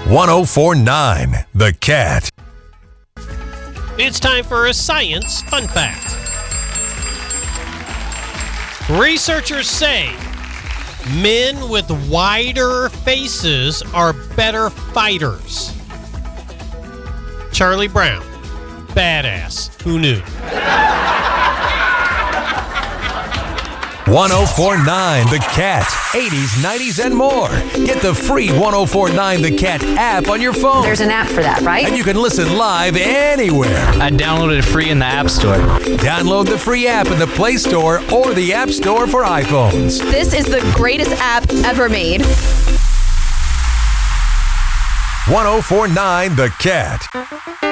1049 The Cat. It's time for a science fun fact. Researchers say men with wider faces are better fighters. Charlie Brown, badass. Who knew? 1049 The Cat. 80s, 90s, and more. Get the free 1049 The Cat app on your phone. There's an app for that, right? And you can listen live anywhere. I downloaded it free in the App Store. Download the free app in the Play Store or the App Store for iPhones. This is the greatest app ever made. 1049 The Cat.